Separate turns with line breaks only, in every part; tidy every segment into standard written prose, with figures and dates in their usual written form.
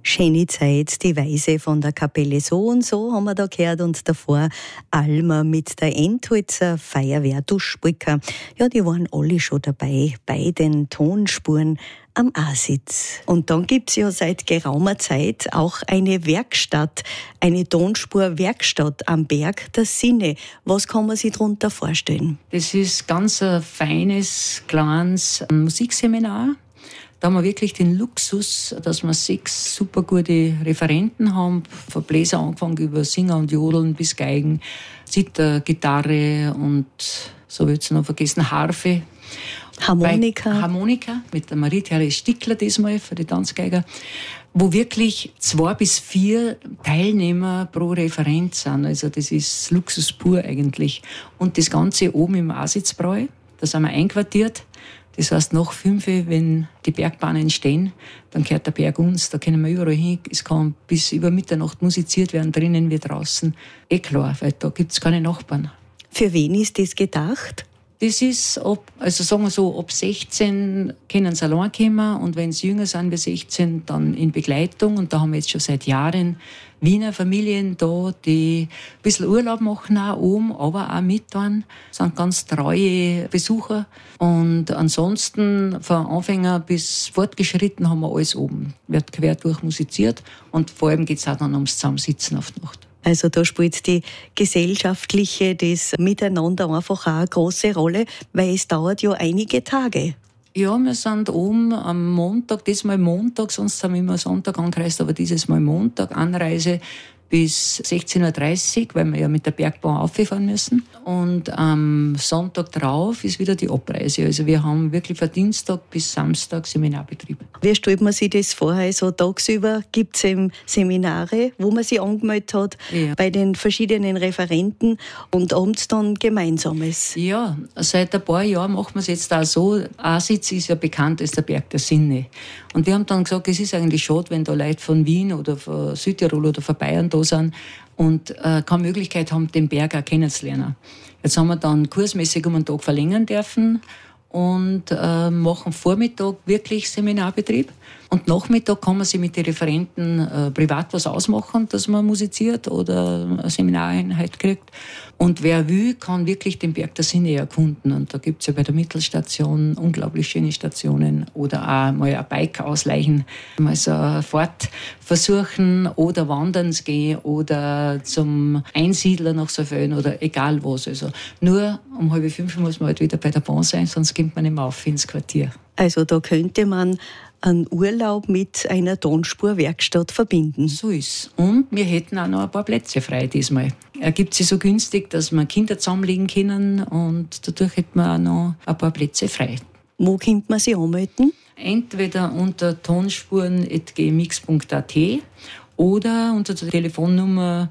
Schöne Zeit, die Weise von der Kapelle So und So haben wir da gehört und davor Alma mit der Entholzer Feuerwehr Duschbrücker. Ja, die waren alle schon dabei bei den Tonspuren am Asitz. Und dann gibt's ja seit geraumer Zeit auch eine Werkstatt, eine Tonspur-Werkstatt am Berg der Sinne. Was kann man sich darunter vorstellen?
Das ist ganz ein feines, kleines Musikseminar. Da haben wir wirklich den Luxus, dass wir 6 super gute Referenten haben, von Bläser angefangen über Singer und Jodeln bis Geigen, Zither, Gitarre und, so wird es noch vergessen, Harfe. Harmonika mit der Marie-Therese Stickler diesmal für die Tanzgeiger, wo wirklich 2 bis 4 Teilnehmer pro Referent sind. Also das ist Luxus pur eigentlich. Und das Ganze oben im Asitzbräu, da sind wir einquartiert. Das heißt, nach 5, wenn die Bergbahnen stehen, dann gehört der Berg uns, da können wir überall hin. Es kann bis über Mitternacht musiziert werden, drinnen wie draußen. Klar, weil da gibt's keine Nachbarn.
Für wen ist das gedacht?
Das ist, ab 16 können sie allein kommen und wenn sie jünger sind wie 16, dann in Begleitung. Und da haben wir jetzt schon seit Jahren Wiener Familien da, die ein bisschen Urlaub machen auch oben, aber auch mitfahren, sind ganz treue Besucher. Und ansonsten von Anfänger bis Fortgeschritten haben wir alles oben. Wird quer durch musiziert und vor allem geht es auch dann ums Zusammensitzen auf die Nacht.
Also da spielt die gesellschaftliche, das Miteinander einfach auch eine große Rolle, weil es dauert ja einige Tage.
Ja, wir sind oben am Montag, diesmal Montag, sonst haben wir immer Sonntag angereist, aber dieses Mal Montag, Anreise bis 16.30 Uhr, weil wir ja mit der Bergbahn auffahren müssen. Und am Sonntag drauf ist wieder die Abreise. Also wir haben wirklich von Dienstag bis Samstag Seminarbetrieb.
Wie stellt man sich das vor? Also tagsüber gibt es eben Seminare, wo man sich angemeldet hat, ja, bei den verschiedenen Referenten und abends dann Gemeinsames.
Ja, seit ein paar Jahren machen wir es jetzt auch so. Asitz ist ja bekannt als der Berg der Sinne. Und wir haben dann gesagt, es ist eigentlich schade, wenn da Leute von Wien oder von Südtirol oder von Bayern da sind und keine Möglichkeit haben, den Berg auch kennenzulernen. Jetzt haben wir dann kursmäßig um einen Tag verlängern dürfen und machen Vormittag wirklich Seminarbetrieb. Und Nachmittag kann man sich mit den Referenten privat was ausmachen, dass man musiziert oder eine Seminareinheit kriegt. Und wer will, kann wirklich den Berg der Sinne erkunden. Und da gibt's ja bei der Mittelstation unglaublich schöne Stationen. Oder auch mal ein Bike ausleihen, mal so Fahrt versuchen oder wandern gehen oder zum Einsiedler nach Saalfelden oder egal was. Also nur um 4:30 muss man halt wieder bei der Bahn sein, sonst kommt man nicht mehr auf ins Quartier.
Also da könnte man einen Urlaub mit einer Tonspurwerkstatt verbinden.
So ist. Und wir hätten auch noch ein paar Plätze frei diesmal. Ergibt sich so günstig, dass wir Kinder zusammenlegen können und dadurch hätten wir auch noch ein paar Plätze frei.
Wo könnte man sich anmelden?
Entweder unter tonspuren.gmx.at oder unter der Telefonnummer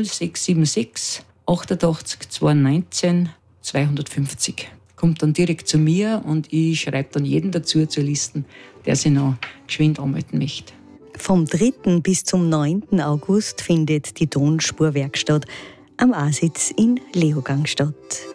0676 88 219 250. Kommt dann direkt zu mir und ich schreibe dann jeden dazu zur Liste, der sich noch geschwind anmelden möchte.
Vom 3. bis zum 9. August findet die Tonspurwerkstatt am Asitz in Leogang statt.